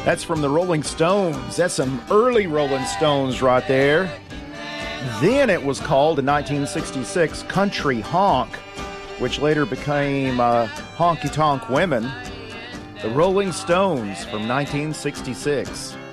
That's from the Rolling Stones. That's some early Rolling Stones right there. Then it was called, in 1966, Country Honk, which later became Honky Tonk Women. The Rolling Stones from 1966.